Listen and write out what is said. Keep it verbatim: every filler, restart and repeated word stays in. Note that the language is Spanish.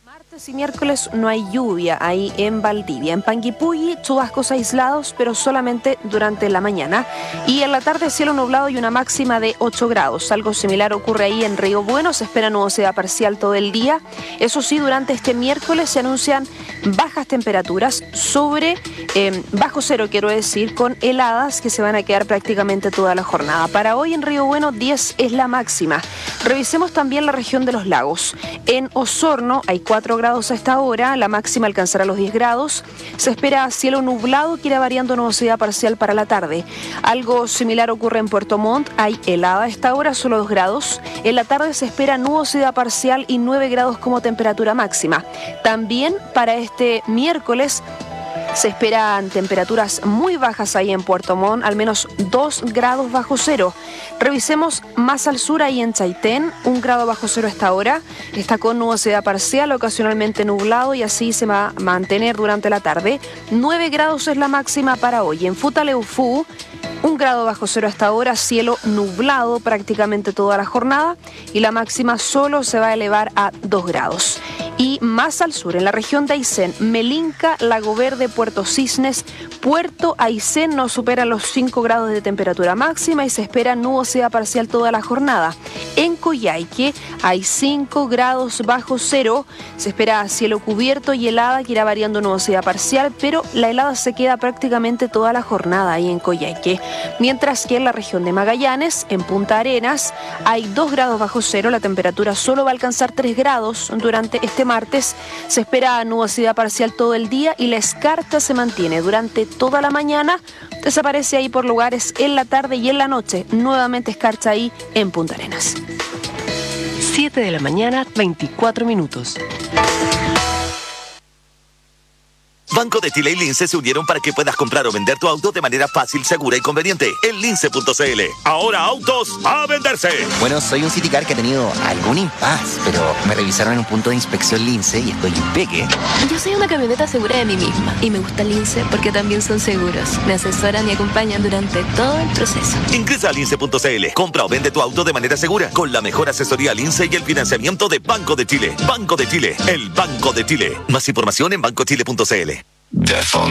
Martes y miércoles no hay lluvia ahí en Valdivia. En Panguipulli, chubascos aislados, pero solamente durante la mañana. Y en la tarde, cielo nublado y una máxima de ocho grados. Algo similar ocurre ahí en Río Bueno. Se espera nubosidad parcial todo el día. Eso sí, durante este miércoles se anuncian bajas temperaturas sobre eh, bajo cero, quiero decir, con heladas que se van a quedar prácticamente toda la jornada. Para hoy en Río Bueno, diez es la máxima. Revisemos también la región de los lagos. En Osorno hay cuatro grados a esta hora, la máxima alcanzará los diez grados. Se espera cielo nublado que irá variando nubosidad parcial para la tarde. Algo similar ocurre en Puerto Montt, hay helada a esta hora, solo dos grados. En la tarde se espera nubosidad parcial y nueve grados como temperatura máxima. También para este miércoles se esperan temperaturas muy bajas ahí en Puerto Montt, al menos dos grados bajo cero. Revisemos más al sur, ahí en Chaitén, un grado bajo cero a esta hora. Está con nubosidad parcial, ocasionalmente nublado, y así se va a mantener durante la tarde. nueve grados es la máxima para hoy. En Futaleufú, un grado bajo cero hasta ahora, cielo nublado prácticamente toda la jornada, y la máxima solo se va a elevar a dos grados. Y más al sur, en la región de Aysén, Melinca, Lago Verde, Puerto Cisnes, Puerto Aysén no supera los cinco grados de temperatura máxima y se espera nubosidad parcial toda la jornada. En Coyhaique hay cinco grados bajo cero, se espera cielo cubierto y helada que irá variando nubosidad parcial, pero la helada se queda prácticamente toda la jornada ahí en Coyhaique. Mientras que en la región de Magallanes, en Punta Arenas, hay dos grados bajo cero, la temperatura solo va a alcanzar tres grados durante este martes. Se espera nubosidad parcial todo el día y la escarcha se mantiene durante toda la mañana. Desaparece ahí por lugares en la tarde y en la noche. Nuevamente escarcha ahí en Punta Arenas. siete de la mañana, veinticuatro minutos. Banco de Chile y Lince se unieron para que puedas comprar o vender tu auto de manera fácil, segura y conveniente en lince punto c l. Ahora autos a venderse. Bueno, soy un Citicar que ha tenido algún impas, pero me revisaron en un punto de inspección Lince y estoy impeque. Yo soy una camioneta segura de mí misma y me gusta Lince porque también son seguros. Me asesoran y acompañan durante todo el proceso. Ingresa a lince punto c l. Compra o vende tu auto de manera segura con la mejor asesoría Lince y el financiamiento de Banco de Chile. Banco de Chile, el Banco de Chile. Más información en banco chile punto c l.